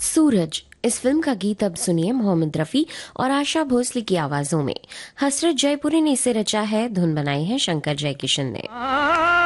सूरज इस फिल्म का गीत अब सुनिए मोहम्मद रफी और आशा भोसले की आवाजों में। हसरत जयपुरी ने इसे रचा है, धुन बनाई है शंकर जयकिशन ने।